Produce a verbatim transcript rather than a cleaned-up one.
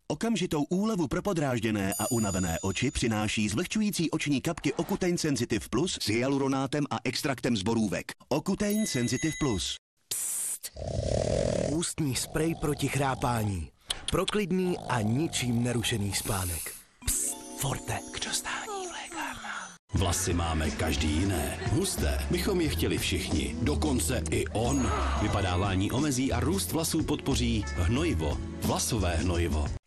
Okamžitou úlevu pro podrážděné a unavené oči přináší zvlhčující oční kapky Ocutein Sensitive Plus s hyaluronátem a extraktem z borůvek. Ocutein Sensitive Plus. Psst. Ústní sprej proti chrápání. Pro klidný a ničím nerušený spánek. Psst. Forte. K dostání v lékárnách. Vlasy máme každý jiné. Husté bychom je chtěli všichni. Dokonce i on. Vypadávání omezí a růst vlasů podpoří hnojivo. Vlasové hnojivo.